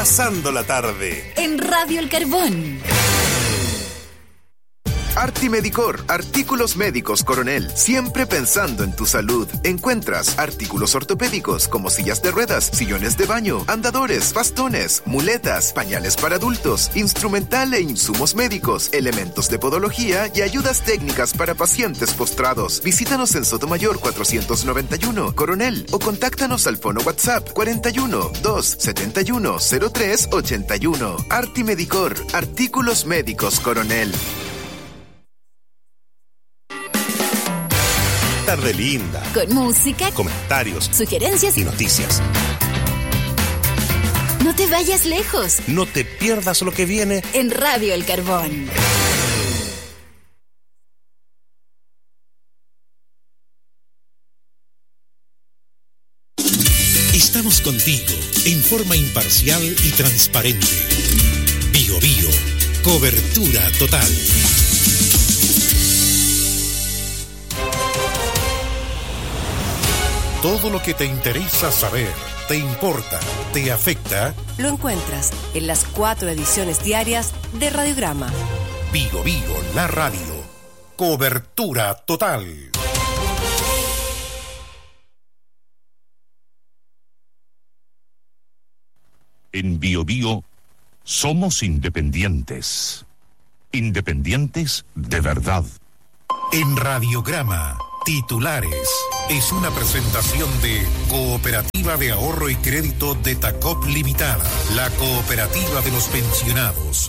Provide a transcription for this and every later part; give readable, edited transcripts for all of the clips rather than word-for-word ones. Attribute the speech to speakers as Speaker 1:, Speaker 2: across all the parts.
Speaker 1: pasando la tarde
Speaker 2: en Radio El Carbón.
Speaker 3: Artimedicor, artículos médicos Coronel, siempre pensando en tu salud. Encuentras artículos ortopédicos como sillas de ruedas, sillones de baño, andadores, bastones, muletas, pañales para adultos, instrumental e insumos médicos, elementos de podología y ayudas técnicas para pacientes postrados. Visítanos en Sotomayor 491, Coronel, o contáctanos al fono WhatsApp 41 271 03 81. Artimedicor, artículos médicos Coronel.
Speaker 1: Tarde linda,
Speaker 2: con música,
Speaker 1: comentarios,
Speaker 2: sugerencias
Speaker 1: y noticias.
Speaker 2: No te vayas lejos.
Speaker 1: No te pierdas lo que viene
Speaker 2: en Radio El Carbón.
Speaker 4: Estamos contigo en forma imparcial y transparente. Bio Bio, cobertura total. Todo lo que te interesa saber, te importa, te afecta,
Speaker 5: lo encuentras en las 4 ediciones diarias de Radiograma.
Speaker 4: Bio Bio, la radio. Cobertura total.
Speaker 6: En Bio Bio somos independientes. Independientes de verdad.
Speaker 4: En Radiograma, titulares. Es una presentación de Cooperativa de Ahorro y Crédito de Tacop Limitada, la cooperativa de los pensionados.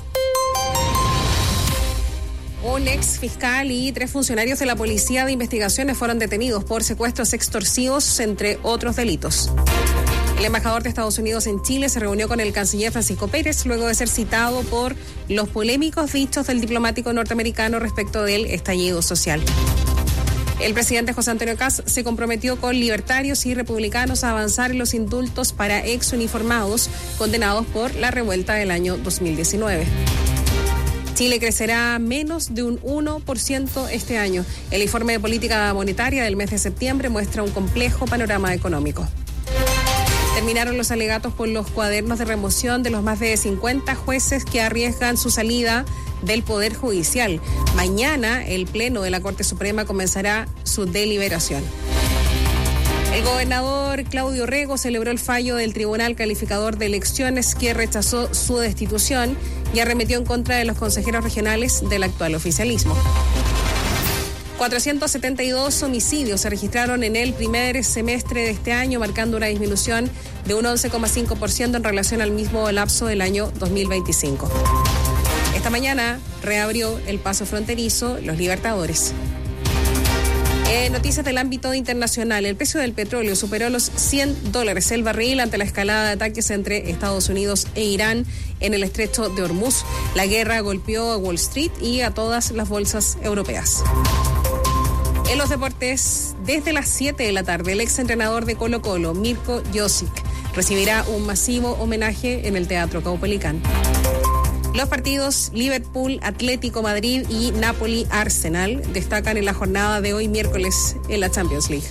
Speaker 7: Un ex fiscal y 3 funcionarios de la Policía de Investigaciones fueron detenidos por secuestros extorsivos, entre otros delitos. El embajador de Estados Unidos en Chile se reunió con el canciller Francisco Pérez luego de ser citado por los polémicos dichos del diplomático norteamericano respecto del estallido social. El presidente José Antonio Kast se comprometió con libertarios y republicanos a avanzar en los indultos para exuniformados condenados por la revuelta del año 2019. Chile crecerá menos de un 1% este año. El informe de política monetaria del mes de septiembre muestra un complejo panorama económico. Terminaron los alegatos por los cuadernos de remoción de los más de 50 jueces que arriesgan su salida del Poder Judicial. Mañana el Pleno de la Corte Suprema comenzará su deliberación. El gobernador Claudio Rego celebró el fallo del Tribunal Calificador de Elecciones que rechazó su destitución y arremetió en contra de los consejeros regionales del actual oficialismo. 472 homicidios se registraron en el primer semestre de este año, marcando una disminución de un 11,5% en relación al mismo lapso del año 2025. Esta mañana reabrió el paso fronterizo Los Libertadores. En noticias del ámbito internacional, el precio del petróleo superó los $100 el barril ante la escalada de ataques entre Estados Unidos e Irán en el estrecho de Hormuz. La guerra golpeó a Wall Street y a todas las bolsas europeas. En los deportes, desde las 7 de la tarde, el exentrenador de Colo-Colo, Mirko Josic, recibirá un masivo homenaje en el Teatro Caupolicán. Los partidos Liverpool, Atlético Madrid y Napoli-Arsenal destacan en la jornada de hoy miércoles en la Champions League.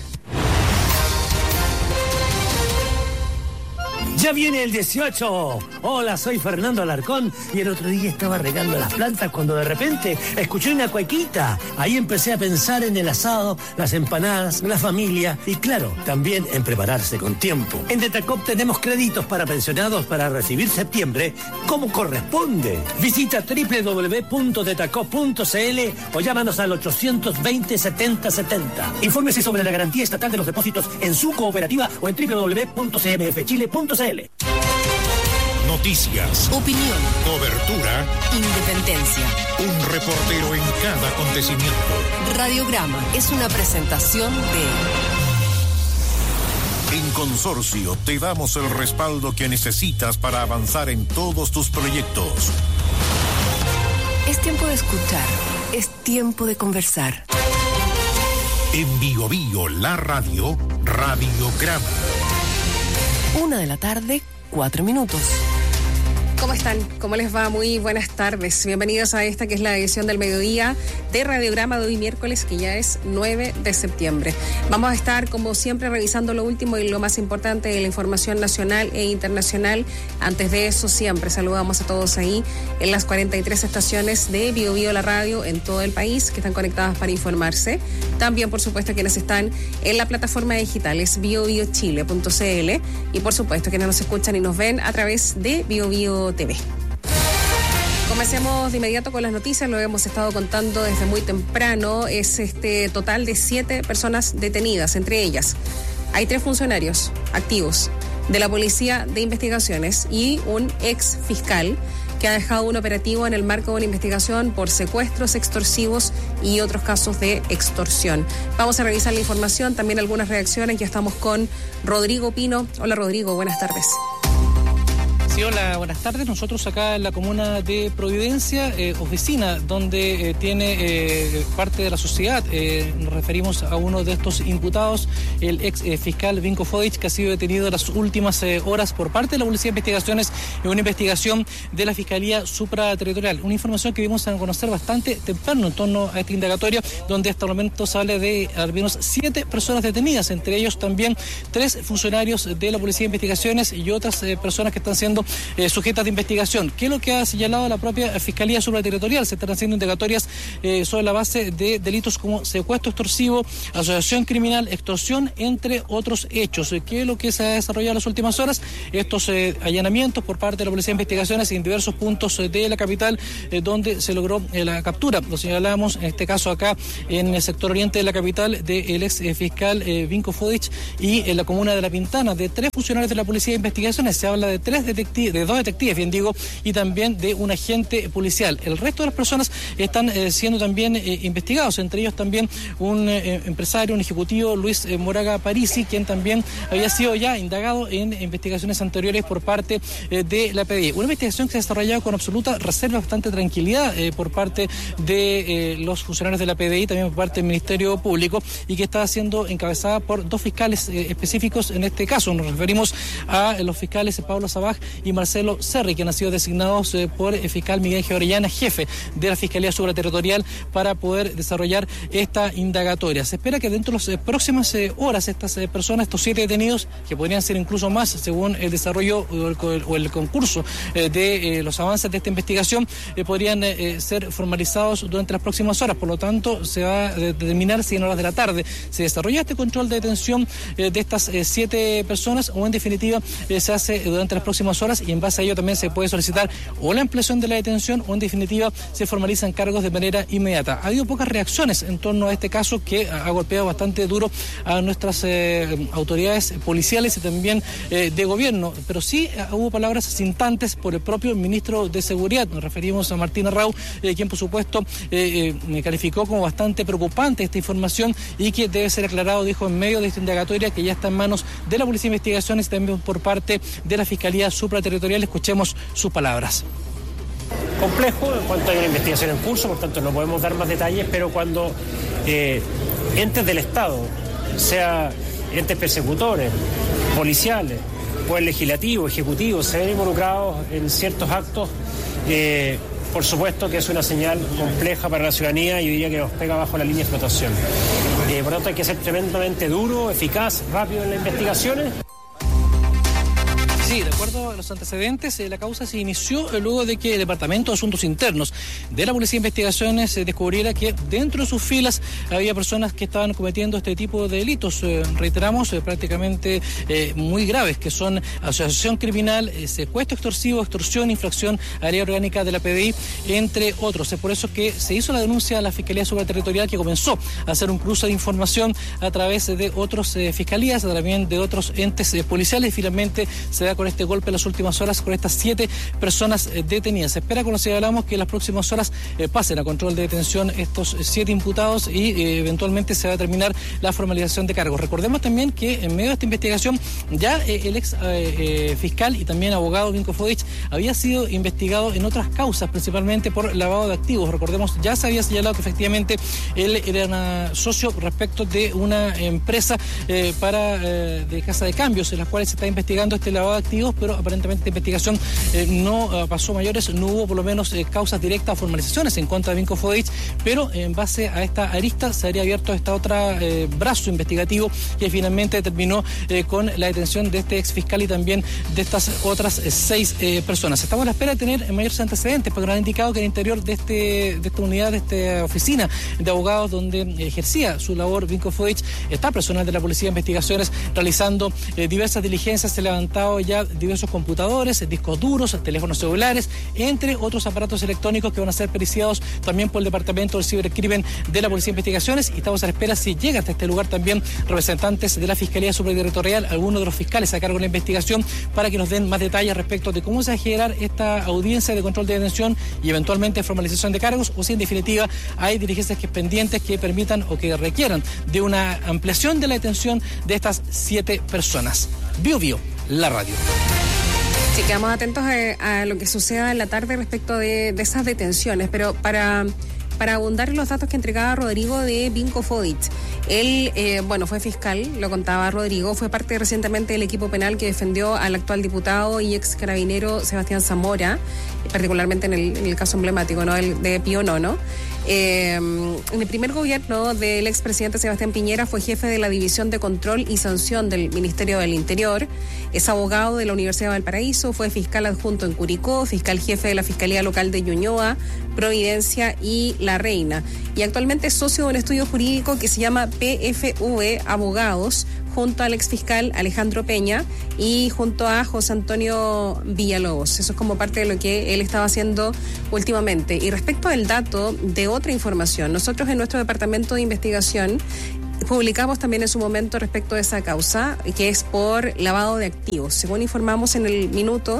Speaker 8: ¡Ya viene el 18! Hola, soy Fernando Alarcón y el otro día estaba regando las plantas cuando de repente escuché una cuequita. Ahí empecé a pensar en el asado, las empanadas, la familia y claro, también en prepararse con tiempo. En Detacop tenemos créditos para pensionados para recibir septiembre como corresponde. Visita www.detacop.cl o llámanos al 820-7070. Infórmese sobre la garantía estatal de los depósitos en su cooperativa o en www.cmfchile.cl.
Speaker 4: Noticias,
Speaker 5: opinión,
Speaker 4: cobertura,
Speaker 5: independencia.
Speaker 4: Un reportero en cada acontecimiento.
Speaker 5: Radiograma es una presentación de...
Speaker 4: En Consorcio te damos el respaldo que necesitas para avanzar en todos tus proyectos.
Speaker 5: Es tiempo de escuchar, es tiempo de conversar.
Speaker 4: En Bio Bio, la radio, Radiograma.
Speaker 5: 1 de la tarde, 4 minutos.
Speaker 7: ¿Cómo están? ¿Cómo les va? Muy buenas tardes. Bienvenidos a esta que es la edición del mediodía de Radiograma de hoy miércoles, que ya es 9 de septiembre. Vamos a estar, como siempre, revisando lo último y lo más importante de la información nacional e internacional. Antes de eso, siempre saludamos a todos ahí en las 43 estaciones de Bio Bio La Radio en todo el país que están conectadas para informarse. También, por supuesto, quienes están en la plataforma digital es biobiochile.cl y, por supuesto, quienes nos escuchan y nos ven a través de Bio Bio TV. Comencemos de inmediato con las noticias, lo hemos estado contando desde muy temprano. Es total de 7 personas detenidas, entre ellas hay 3 funcionarios activos de la Policía de Investigaciones y un ex fiscal que ha dejado un operativo en el marco de una investigación por secuestros extorsivos y otros casos de extorsión. Vamos a revisar la información, también algunas reacciones. Ya estamos con Rodrigo Pino. Hola Rodrigo, buenas tardes.
Speaker 9: Sí, hola, buenas tardes. Nosotros acá en la comuna de Providencia, oficina donde tiene parte de la sociedad, nos referimos a uno de estos imputados, el ex fiscal Vinko Fodic, que ha sido detenido en las últimas horas por parte de la Policía de Investigaciones en una investigación de la Fiscalía Supraterritorial. Una información que vimos a conocer bastante temprano en torno a esta indagatoria, donde hasta el momento se habla de al menos 7 personas detenidas, entre ellos también 3 funcionarios de la Policía de Investigaciones y otras personas que están siendo sujetas de investigación. ¿Qué es lo que ha señalado la propia Fiscalía Supraterritorial? Se están haciendo indagatorias sobre la base de delitos como secuestro extorsivo, asociación criminal, extorsión, entre otros hechos. ¿Qué es lo que se ha desarrollado en las últimas horas? Estos allanamientos por parte de la Policía de Investigaciones en diversos puntos de la capital, donde se logró la captura. Lo señalamos en este caso acá en el sector oriente de la capital del ex fiscal Vinko Fodic y en la comuna de La Pintana de 3 funcionarios de la Policía de Investigaciones. Se habla de 2 detectives, bien digo, y también de un agente policial. El resto de las personas están siendo también investigados, entre ellos también un empresario, un ejecutivo, Luis Moraga Parisi, quien también había sido ya indagado en investigaciones anteriores por parte de la PDI. Una investigación que se ha desarrollado con absoluta reserva, bastante tranquilidad por parte de los funcionarios de la PDI, también por parte del Ministerio Público, y que está siendo encabezada por 2 fiscales específicos en este caso. Nos referimos a los fiscales Pablo Sabaj y Marcelo Cerri, que han sido designados por el fiscal Miguel G. Orellana, jefe de la Fiscalía Supraterritorial, para poder desarrollar esta indagatoria. Se espera que dentro de las próximas horas estas personas, estos 7 detenidos, que podrían ser incluso más según el desarrollo o el concurso de los avances de esta investigación, podrían ser formalizados durante las próximas horas. Por lo tanto, se va a determinar si en horas de la tarde se desarrolla este control de detención de estas 7 personas o en definitiva se hace durante las próximas horas, y en base a ello también se puede solicitar o la ampliación de la detención o en definitiva se formalizan cargos de manera inmediata. Ha habido pocas reacciones en torno a este caso, que ha golpeado bastante duro a nuestras autoridades policiales y también de gobierno, pero sí hubo palabras asintantes por el propio ministro de Seguridad. Nos referimos a Martín Arrau, quien por supuesto me calificó como bastante preocupante esta información y que debe ser aclarado, dijo, en medio de esta indagatoria que ya está en manos de la Policía de Investigaciones y también por parte de la Fiscalía Supraterritorial. Escuchemos sus palabras.
Speaker 10: Complejo en cuanto hay una investigación en curso, por tanto no podemos dar más detalles, pero cuando entes del Estado, sea entes persecutores, policiales, poder legislativo, ejecutivo, se ven involucrados en ciertos actos, por supuesto que es una señal compleja para la ciudadanía y diría que nos pega bajo la línea de flotación. Por lo tanto hay que ser tremendamente duro, eficaz, rápido en las investigaciones.
Speaker 9: Sí, de acuerdo a los antecedentes, la causa se inició luego de que el Departamento de Asuntos Internos de la Policía de Investigaciones descubriera que dentro de sus filas había personas que estaban cometiendo este tipo de delitos, reiteramos, prácticamente muy graves, que son asociación criminal, secuestro extorsivo, extorsión, infracción a la ley orgánica de la PDI, entre otros. Es por eso que se hizo la denuncia a la Fiscalía Supraterritorial, que comenzó a hacer un cruce de información a través de otras fiscalías, también de otros entes policiales, y finalmente se da con este golpe en las últimas horas con estas 7 personas detenidas. Se espera, como señalamos, que en las próximas horas pasen a control de detención estos 7 imputados y eventualmente se va a terminar la formalización de cargos. Recordemos también que en medio de esta investigación ya el ex fiscal y también abogado Vinko Fodic había sido investigado en otras causas, principalmente por lavado de activos. Recordemos, ya se había señalado que efectivamente él era socio respecto de una empresa de casa de cambios, en las cuales se está investigando este lavado de activos, pero aparentemente la investigación no pasó mayores, no hubo por lo menos causas directas o formalizaciones en contra de Vinko Fodic, pero en base a esta arista se habría abierto esta otra brazo investigativo que finalmente terminó con la detención de este ex fiscal y también de estas otras 6 personas. Estamos a la espera de tener mayores antecedentes, porque nos han indicado que en el interior de esta unidad, de esta oficina de abogados donde ejercía su labor Vinko Fodic, está personal de la Policía de Investigaciones realizando diversas diligencias. Se han levantado ya diversos computadores, discos duros, teléfonos celulares, entre otros aparatos electrónicos que van a ser periciados también por el Departamento del Cibercrimen de la Policía de Investigaciones, y estamos a la espera si llega hasta este lugar también representantes de la Fiscalía Superterritorial, algunos de los fiscales a cargo de la investigación, para que nos den más detalles respecto de cómo se va a generar esta audiencia de control de detención y eventualmente formalización de cargos, o si en definitiva hay diligencias pendientes que permitan o que requieran de una ampliación de la detención de estas 7 personas. Bio Bio, la radio.
Speaker 7: Sí, quedamos atentos a lo que suceda en la tarde respecto de esas detenciones, pero para abundar en los datos que entregaba Rodrigo de Vinko Fodic. Él, fue fiscal, lo contaba Rodrigo, fue parte recientemente del equipo penal que defendió al actual diputado y ex carabinero Sebastián Zamora, particularmente en el caso emblemático, ¿no?, de Pío Nono. En el primer gobierno del expresidente Sebastián Piñera fue jefe de la División de Control y Sanción del Ministerio del Interior, es abogado de la Universidad de Valparaíso, fue fiscal adjunto en Curicó, fiscal jefe de la Fiscalía Local de Ñuñoa, Providencia y La Reina, y actualmente es socio de un estudio jurídico que se llama PFV Abogados, junto al exfiscal Alejandro Peña y junto a José Antonio Villalobos. Eso es como parte de lo que él estaba haciendo últimamente. Y respecto al dato de otra información, nosotros en nuestro departamento de investigación publicamos también en su momento respecto de esa causa, que es por lavado de activos. Según informamos en el minuto,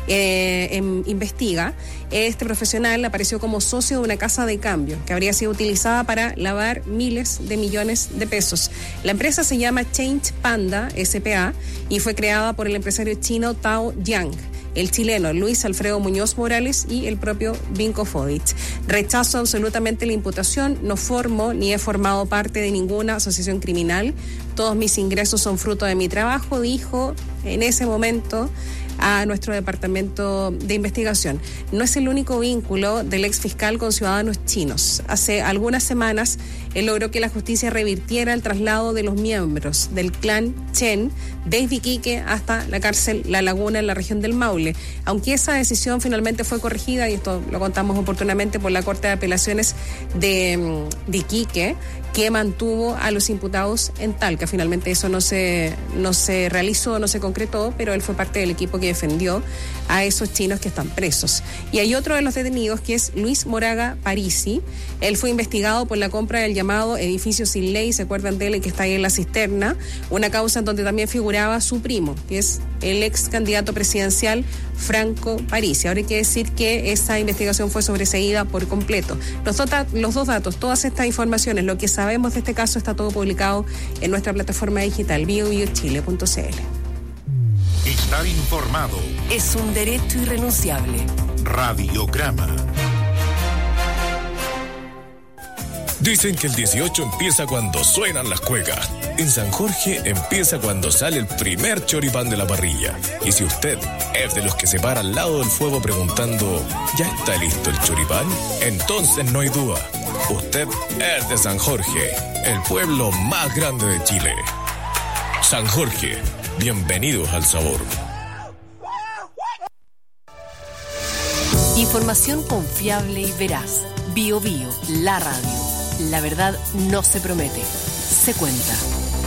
Speaker 7: en Investiga, este profesional apareció como socio de una casa de cambio que habría sido utilizada para lavar miles de millones de pesos. La empresa se llama Change Panda S.p.A. y fue creada por el empresario chino Tao Yang, el chileno Luis Alfredo Muñoz Morales y el propio Vinko Fodic. Rechazo absolutamente la imputación, no formo ni he formado parte de ninguna asociación criminal, todos mis ingresos son fruto de mi trabajo, dijo en ese momento a nuestro departamento de investigación. No es el único vínculo del ex fiscal con ciudadanos chinos. Hace algunas semanas él logró que la justicia revirtiera el traslado de los miembros del clan Chen desde Iquique hasta la cárcel La Laguna en la región del Maule. Aunque esa decisión finalmente fue corregida, y esto lo contamos oportunamente, por la Corte de Apelaciones de Iquique, que mantuvo a los imputados en Talca. Finalmente eso no se realizó, no se concretó, pero él fue parte del equipo que defendió a esos chinos que están presos. Y hay otro de los detenidos que es Luis Moraga Parisi. Él fue investigado por la compra del llamado edificio sin ley, ¿se acuerdan de él, que está ahí en la cisterna? Una causa en donde también figuraba su primo, que es el ex candidato presidencial Franco Parisi. Ahora hay que decir que esa investigación fue sobreseída por completo. Los dos datos, todas estas informaciones, lo que sabemos de este caso, está todo publicado en nuestra plataforma digital biobiochile.cl.
Speaker 4: Estar informado
Speaker 5: es un derecho irrenunciable.
Speaker 4: Radiograma.
Speaker 11: Dicen que el 18 empieza cuando suenan las cuecas. En San Jorge empieza cuando sale el primer choripán de la parrilla. Y si usted es de los que se para al lado del fuego preguntando ¿ya está listo el choripán? Entonces no hay duda. Usted es de San Jorge, el pueblo más grande de Chile. San Jorge, bienvenidos al sabor.
Speaker 5: Información confiable y veraz. Bio Bio, la radio. La verdad no se promete, se cuenta.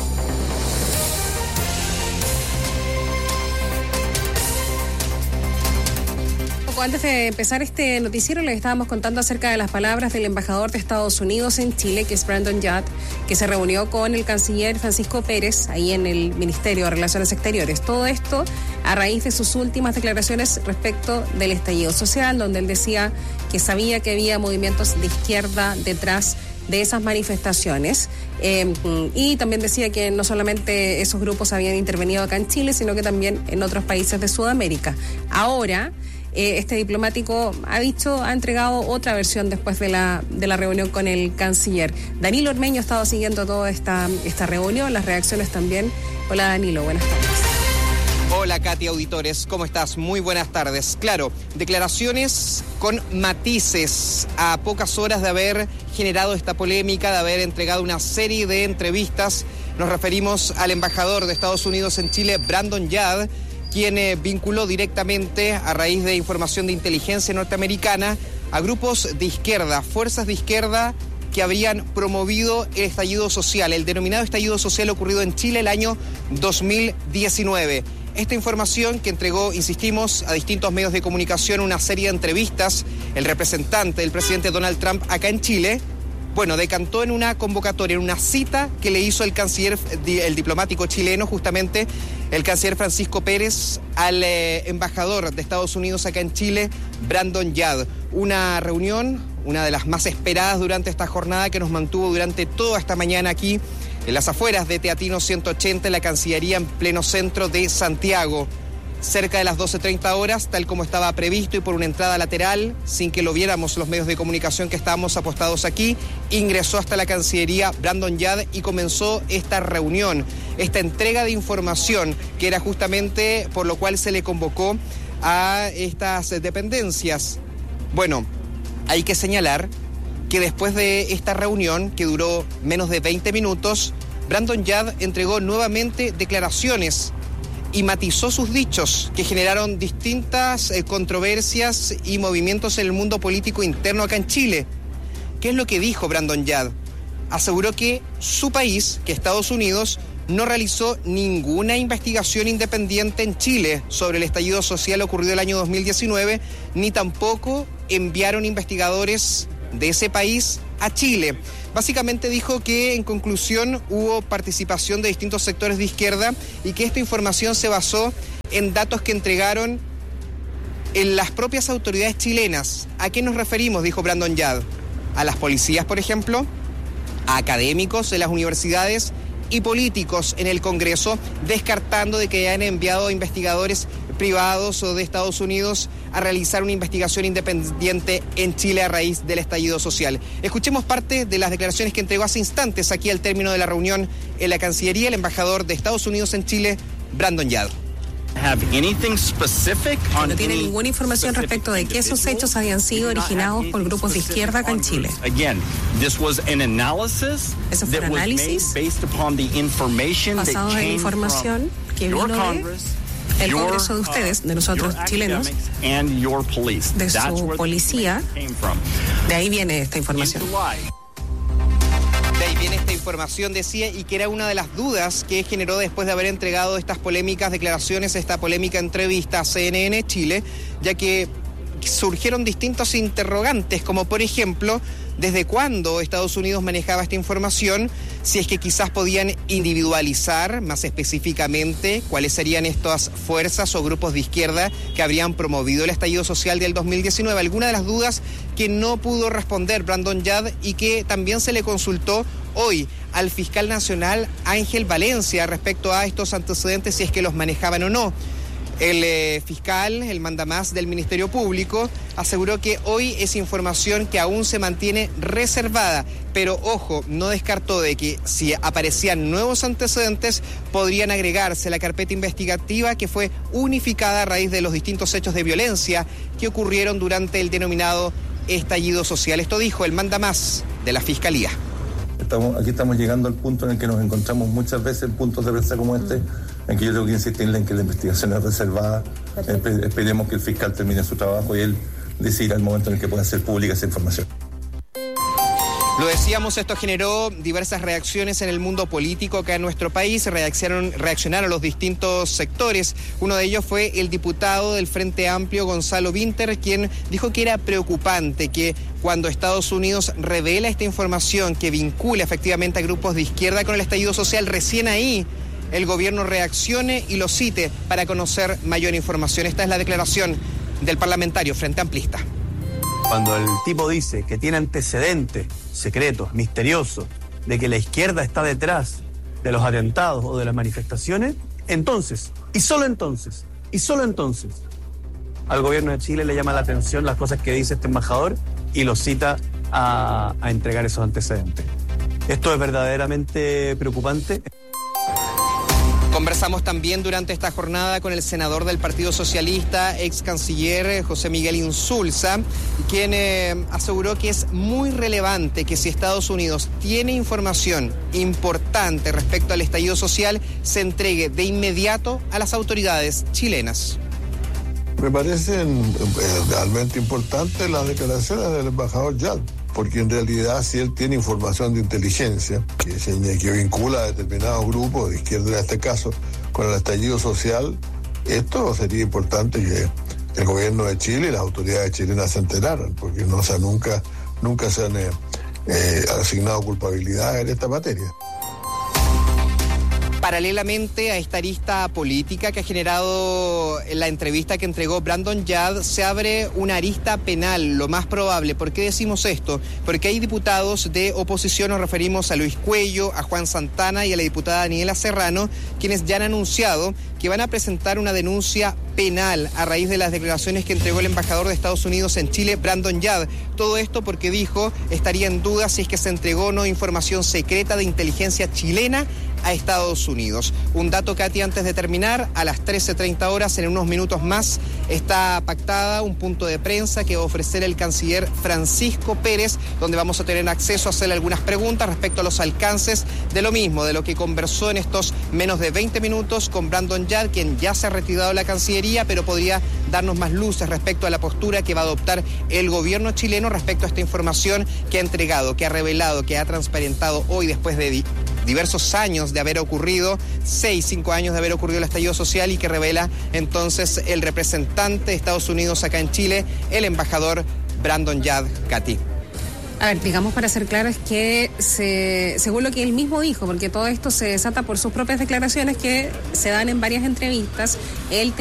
Speaker 7: Antes de empezar este noticiero, les estábamos contando acerca de las palabras del embajador de Estados Unidos en Chile, que es Brandon Judd, que se reunió con el canciller Francisco Pérez ahí en el Ministerio de Relaciones Exteriores. Todo esto a raíz de sus últimas declaraciones respecto del estallido social, donde él decía que sabía que había movimientos de izquierda detrás de esas manifestaciones, y también decía que no solamente esos grupos habían intervenido acá en Chile, sino que también en otros países de Sudamérica. Ahora este diplomático ha entregado otra versión después de la reunión con el canciller. Danilo Ormeño ha estado siguiendo toda esta reunión, las reacciones también. Hola Danilo, buenas tardes.
Speaker 12: Hola Katy, auditores, ¿cómo estás? Muy buenas tardes. Claro, declaraciones con matices a pocas horas de haber generado esta polémica, de haber entregado una serie de entrevistas. Nos referimos al embajador de Estados Unidos en Chile, Brandon Yad, quien vinculó directamente, a raíz de información de inteligencia norteamericana, a grupos de izquierda, fuerzas de izquierda que habrían promovido el estallido social, el denominado estallido social ocurrido en Chile el año 2019. Esta información que entregó, insistimos, a distintos medios de comunicación, una serie de entrevistas, el representante del presidente Donald Trump acá en Chile, decantó en una convocatoria, en una cita que le hizo el canciller, el diplomático chileno, justamente el canciller Francisco Pérez, al embajador de Estados Unidos acá en Chile, Brandon Yad. Una reunión, una de las más esperadas durante esta jornada, que nos mantuvo durante toda esta mañana aquí en las afueras de Teatino 180, en la Cancillería en pleno centro de Santiago. Cerca de las 12:30 horas, tal como estaba previsto y por una entrada lateral, sin que lo viéramos los medios de comunicación que estábamos apostados aquí, ingresó hasta la Cancillería Brandon Yad y comenzó esta reunión, esta entrega de información, que era justamente por lo cual se le convocó a estas dependencias. Bueno, hay que señalar que después de esta reunión, que duró menos de 20 minutos, Brandon Yad entregó nuevamente declaraciones y matizó sus dichos, que generaron distintas controversias y movimientos en el mundo político interno acá en Chile. ¿Qué es lo que dijo Brandon Yad? Aseguró que su país, que Estados Unidos, no realizó ninguna investigación independiente en Chile sobre el estallido social ocurrido el año 2019, ni tampoco enviaron investigadores de ese país a Chile. Básicamente dijo que, en conclusión, hubo participación de distintos sectores de izquierda y que esta información se basó en datos que entregaron en las propias autoridades chilenas. ¿A qué nos referimos?, dijo Brandon Yad. A las policías, por ejemplo, a académicos de las universidades y políticos en el Congreso, descartando de que hayan enviado investigadores privados o de Estados Unidos a realizar una investigación independiente en Chile a raíz del estallido social. Escuchemos parte de las declaraciones que entregó hace instantes aquí al término de la reunión en la Cancillería el embajador de Estados Unidos en Chile, Brandon Yad.
Speaker 7: No tiene ninguna información respecto de que esos hechos habían sido originados por grupos de izquierda acá en Chile. Eso fue un análisis basado en la información que vino del Congreso de ustedes, de nosotros chilenos, de su policía. De ahí viene esta información.
Speaker 12: De ahí viene esta información, decía, y que era una de las dudas que generó después de haber entregado estas polémicas declaraciones, esta polémica entrevista a CNN Chile, ya que surgieron distintos interrogantes, como por ejemplo, ¿desde cuándo Estados Unidos manejaba esta información? Si es que quizás podían individualizar más específicamente cuáles serían estas fuerzas o grupos de izquierda que habrían promovido el estallido social del 2019. Algunas de las dudas que no pudo responder Brandon Yad y que también se le consultó hoy al fiscal nacional Ángel Valencia respecto a estos antecedentes, si es que los manejaban o no. El fiscal, el mandamás del Ministerio Público, aseguró que hoy es información que aún se mantiene reservada, pero ojo, no descartó de que si aparecían nuevos antecedentes podrían agregarse a la carpeta investigativa que fue unificada a raíz de los distintos hechos de violencia que ocurrieron durante el denominado estallido social. Esto dijo el mandamás de la Fiscalía.
Speaker 13: Aquí estamos llegando al punto en el que nos encontramos muchas veces en puntos de prensa como este, en que yo tengo que insistirle en que la investigación es reservada. Esperemos que el fiscal termine su trabajo y él decidirá el momento en el que pueda hacer pública esa información.
Speaker 12: Lo decíamos, esto generó diversas reacciones en el mundo político acá en nuestro país, reaccionaron los distintos sectores. Uno de ellos fue el diputado del Frente Amplio, Gonzalo Vinter, quien dijo que era preocupante que cuando Estados Unidos revela esta información que vincula efectivamente a grupos de izquierda con el estallido social, recién ahí el gobierno reaccione y lo cite para conocer mayor información. Esta es la declaración del parlamentario Frente Amplista.
Speaker 14: Cuando el tipo dice que tiene antecedentes secretos, misteriosos, de que la izquierda está detrás de los atentados o de las manifestaciones, entonces, y solo entonces, al gobierno de Chile le llama la atención las cosas que dice este embajador y lo cita a entregar esos antecedentes. Esto es verdaderamente preocupante.
Speaker 12: Conversamos también durante esta jornada con el senador del Partido Socialista, ex canciller José Miguel Insulza, quien aseguró que es muy relevante que si Estados Unidos tiene información importante respecto al estallido social, se entregue de inmediato a las autoridades chilenas.
Speaker 15: Me parecen realmente importantes las declaraciones del embajador Yad, porque en realidad si él tiene información de inteligencia que vincula a determinados grupos, de izquierda en este caso, con el estallido social, esto sería importante que el gobierno de Chile y las autoridades chilenas se enteraran, porque nunca se han asignado culpabilidades en esta materia.
Speaker 12: Paralelamente a esta arista política que ha generado la entrevista que entregó Brandon Yad, se abre una arista penal, lo más probable. ¿Por qué decimos esto? Porque hay diputados de oposición, nos referimos a Luis Cuello, a Juan Santana y a la diputada Daniela Serrano, quienes ya han anunciado que van a presentar una denuncia penal a raíz de las declaraciones que entregó el embajador de Estados Unidos en Chile, Brandon Yad. Todo esto porque dijo estaría en duda si es que se entregó o no información secreta de inteligencia chilena a Estados Unidos. Un dato, Katy, antes de terminar, a las 13:30 horas, en unos minutos más, está pactada un punto de prensa que va a ofrecer el canciller Francisco Pérez, donde vamos a tener acceso a hacerle algunas preguntas respecto a los alcances de lo mismo, de lo que conversó en estos menos de 20 minutos con Brandon Yad, quien ya se ha retirado de la Cancillería, pero podría darnos más luces respecto a la postura que va a adoptar el gobierno chileno respecto a esta información que ha entregado, que ha revelado, que ha transparentado hoy después de diversos años de haber ocurrido, 5 años de haber ocurrido el estallido social, y que revela entonces el representante de Estados Unidos acá en Chile, el embajador Brandon Yad. Katy.
Speaker 7: A ver, digamos para ser claro, es que según lo que él mismo dijo, porque todo esto se desata por sus propias declaraciones que se dan en varias entrevistas, él